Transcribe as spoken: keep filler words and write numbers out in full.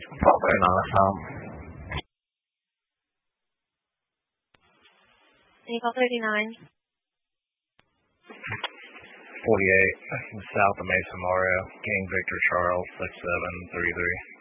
Probably not. Um, Eagle thirty-nine. forty-eight, south of Mesa Mario, King Victor Charles, six seven three three.